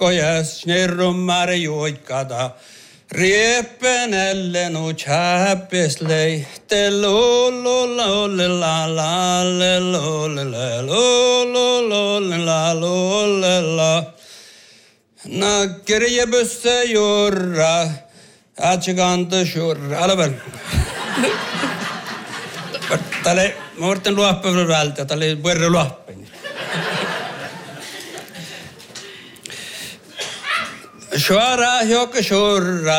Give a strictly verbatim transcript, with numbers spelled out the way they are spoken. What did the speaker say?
kojas nerrummare juikada. Riepenelle nu chäppeslei, te lolololle la la le lolle la lolololle la lolle la. Nakkeri busse jorra, atsikanta sjurra. Alla väl. Tälle morten luoppa vältä, tälle puerre luoppa. Sjurra, joka sjurra.